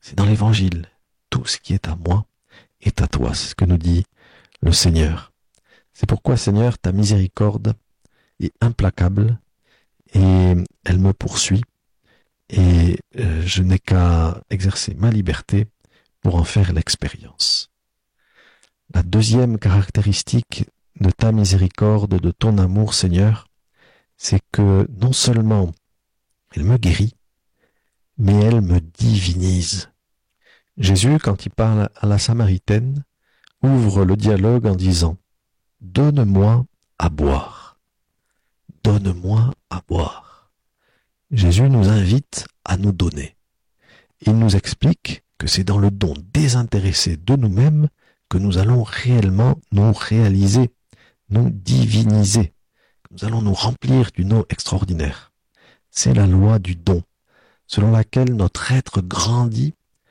C'est dans l'Évangile. Tout ce qui est à moi est à toi. C'est ce que nous dit le Seigneur. C'est pourquoi, Seigneur, ta miséricorde est implacable et elle me poursuit et je n'ai qu'à exercer ma liberté pour en faire l'expérience. La deuxième caractéristique de ta miséricorde, de ton amour, Seigneur, c'est que non seulement elle me guérit, mais elle me divinise. Jésus, quand il parle à la Samaritaine, ouvre le dialogue en disant « Donne-moi à boire. Donne-moi à boire. » Jésus nous invite à nous donner. Il nous explique que c'est dans le don désintéressé de nous-mêmes que nous allons réellement nous réaliser, nous diviniser. Nous allons nous remplir d'une eau extraordinaire. C'est la loi du don, selon laquelle notre être grandit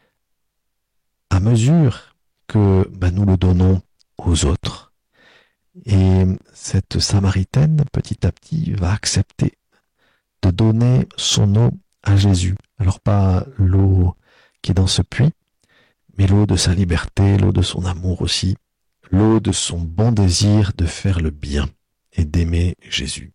à mesure que nous le donnons aux autres. Et cette Samaritaine, petit à petit, va accepter de donner son eau à Jésus. Alors pas l'eau qui est dans ce puits, mais l'eau de sa liberté, l'eau de son amour aussi, l'eau de son bon désir de faire le bien et d'aimer Jésus.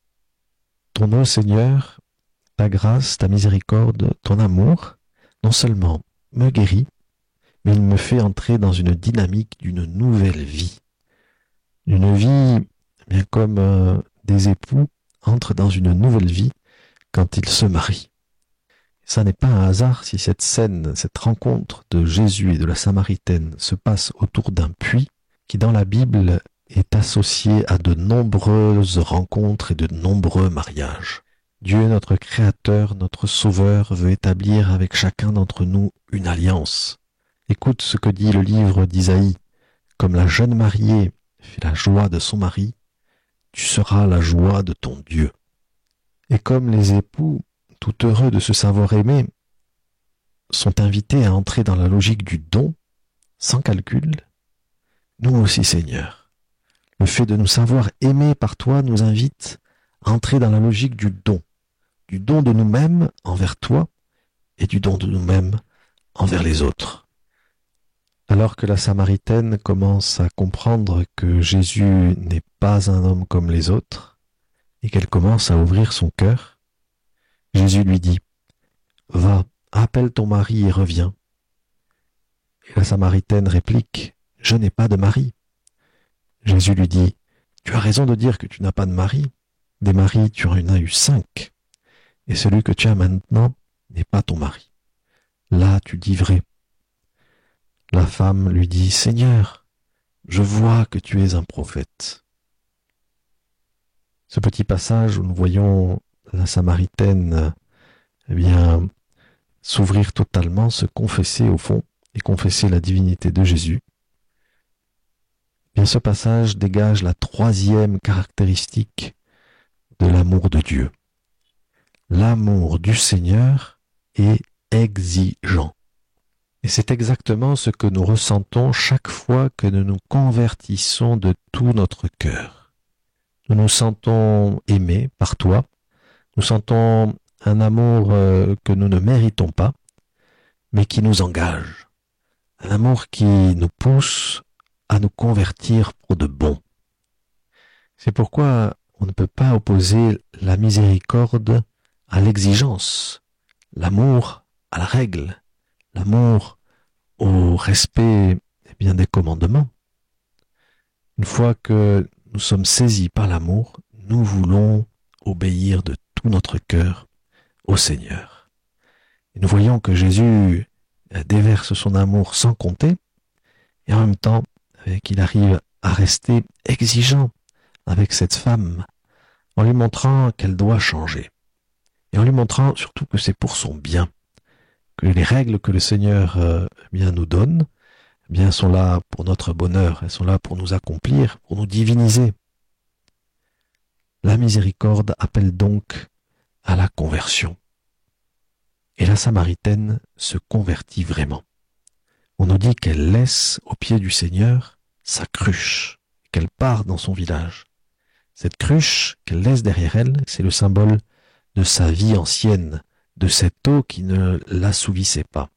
Ton eau, Seigneur, ta grâce, ta miséricorde, ton amour, non seulement me guérit, mais il me fait entrer dans une dynamique d'une nouvelle vie. Une vie, bien comme des époux entrent dans une nouvelle vie quand ils se marient. Ça n'est pas un hasard si cette scène, cette rencontre de Jésus et de la Samaritaine se passe autour d'un puits qui dans la Bible est associé à de nombreuses rencontres et de nombreux mariages. Dieu, notre Créateur, notre Sauveur, veut établir avec chacun d'entre nous une alliance. Écoute ce que dit le livre d'Isaïe. Comme la jeune mariée fait la joie de son mari, tu seras la joie de ton Dieu. Et comme les époux, tout heureux de se savoir aimés, sont invités à entrer dans la logique du don, sans calcul, nous aussi, Seigneur, le fait de nous savoir aimés par toi nous invite à entrer dans la logique du don de nous-mêmes envers toi et du don de nous-mêmes envers les autres. Alors que la Samaritaine commence à comprendre que Jésus n'est pas un homme comme les autres et qu'elle commence à ouvrir son cœur, Jésus lui dit « Va, appelle ton mari et reviens. » Et la Samaritaine réplique « Je n'ai pas de mari. » Jésus lui dit « Tu as raison de dire que tu n'as pas de mari. Des maris, tu en as eu 5. Et celui que tu as maintenant n'est pas ton mari. Là, tu dis vrai. » La femme lui dit « Seigneur, je vois que tu es un prophète. » Ce petit passage où nous voyons la Samaritaine s'ouvrir totalement, se confesser au fond et confesser la divinité de Jésus. Ce passage dégage la troisième caractéristique de l'amour de Dieu. L'amour du Seigneur est exigeant. Et c'est exactement ce que nous ressentons chaque fois que nous nous convertissons de tout notre cœur. Nous nous sentons aimés par toi. Nous sentons un amour que nous ne méritons pas, mais qui nous engage. Un amour qui nous pousse à nous convertir pour de bon. C'est pourquoi on ne peut pas opposer la miséricorde à l'exigence, l'amour à la règle, l'amour au respect des commandements. Une fois que nous sommes saisis par l'amour, nous voulons obéir de tout notre cœur au Seigneur. Et nous voyons que Jésus déverse son amour sans compter, et en même temps qu'il arrive à rester exigeant avec cette femme, en lui montrant qu'elle doit changer, et en lui montrant surtout que c'est pour son bien, que les règles que le Seigneur nous donne sont là pour notre bonheur, elles sont là pour nous accomplir, pour nous diviniser. La miséricorde appelle donc à la conversion. Et la Samaritaine se convertit vraiment. On nous dit qu'elle laisse au pied du Seigneur sa cruche, qu'elle part dans son village. Cette cruche qu'elle laisse derrière elle, c'est le symbole de sa vie ancienne, de cette eau qui ne l'assouvissait pas.